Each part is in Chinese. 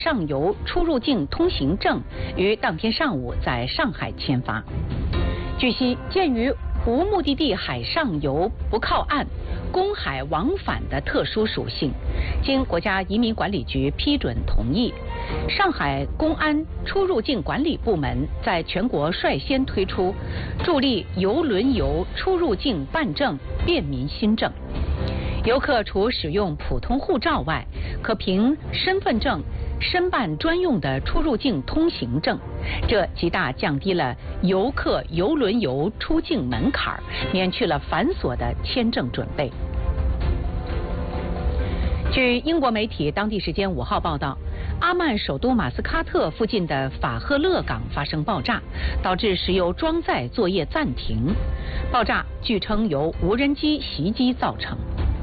上游出入境通行证于当天上午在上海签发。据悉，鉴于无目的地海上游不靠岸、公海往返的特殊属性，经国家移民管理局批准同意，上海公安出入境管理部门在全国率先推出助力邮轮游出入境办证便民新政。游客除使用普通护照外，可凭身份证申办专用的出入境通行证，这极大降低了游客邮轮游出境门槛，免去了繁琐的签证准备。据英国媒体当地时间5号报道，阿曼首都马斯喀特附近的法赫勒港发生爆炸，导致石油装载作业暂停。爆炸据称由无人机袭击造成。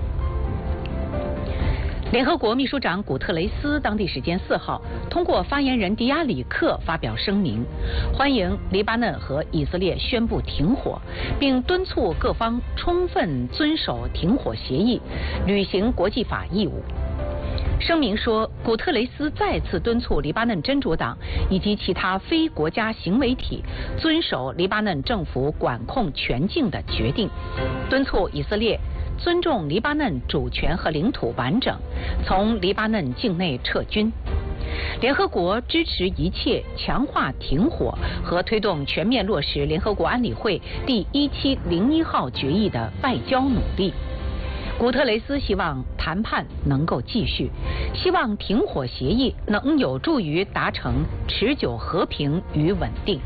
联合国秘书长古特雷斯当地时间4号通过发言人迪亚里克发表声明，欢迎黎巴嫩和以色列宣布停火，并敦促各方充分遵守停火协议，履行国际法义务。声明说，古特雷斯再次敦促黎巴嫩真主党以及其他非国家行为体遵守黎巴嫩政府管控全境的决定，敦促以色列尊重黎巴嫩主权和领土完整，从黎巴嫩境内撤军。联合国支持一切强化停火和推动全面落实联合国安理会第1701号决议的外交努力。古特雷斯希望谈判能够继续，希望停火协议能有助于达成持久和平与稳定。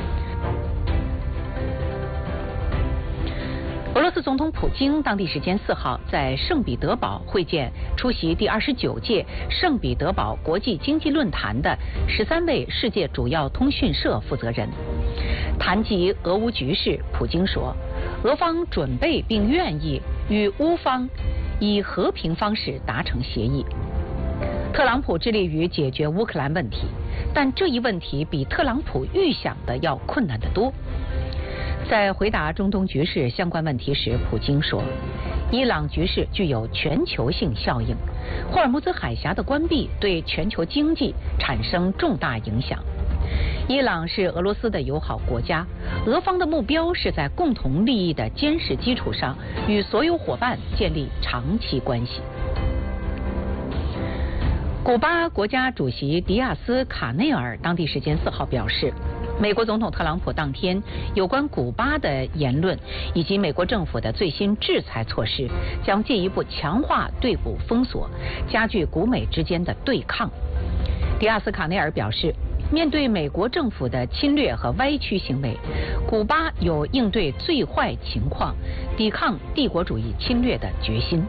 俄罗斯总统普京当地时间4号在圣彼得堡会见出席第29届圣彼得堡国际经济论坛的13位世界主要通讯社负责人。谈及俄乌局势，普京说，俄方准备并愿意与乌方以和平方式达成协议。特朗普致力于解决乌克兰问题，但这一问题比特朗普预想的要困难得多。在回答中东局势相关问题时，普京说，伊朗局势具有全球性效应，霍尔木兹海峡的关闭对全球经济产生重大影响。伊朗是俄罗斯的友好国家，俄方的目标是在共同利益的坚实基础上，与所有伙伴建立长期关系。古巴国家主席迪亚斯卡内尔当地时间4号表示，美国总统特朗普当天有关古巴的言论以及美国政府的最新制裁措施，将进一步强化对古封锁，加剧古美之间的对抗。迪亚斯卡内尔表示，面对美国政府的侵略和歪曲行为，古巴有应对最坏情况、抵抗帝国主义侵略的决心。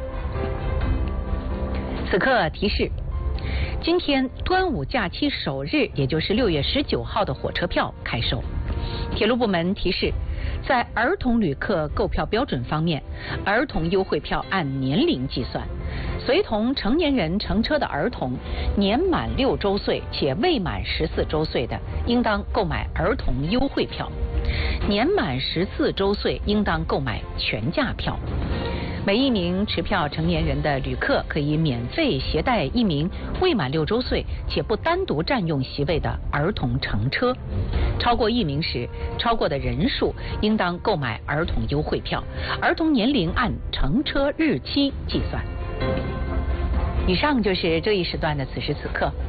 此刻提示，今天端午假期首日，也就是6月19号的火车票开售。铁路部门提示，在儿童旅客购票标准方面，儿童优惠票按年龄计算，随同成年人乘车的儿童年满6周岁且未满14周岁的，应当购买儿童优惠票；年满14周岁应当购买全价票。每一名持票成年人的旅客可以免费携带一名未满6周岁且不单独占用席位的儿童乘车。超过1名时，超过的人数应当购买儿童优惠票，儿童年龄按乘车日期计算。以上就是这一时段的此时此刻。